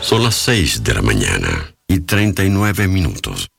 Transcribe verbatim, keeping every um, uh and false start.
Son las seis de la mañana y treinta y nueve minutos.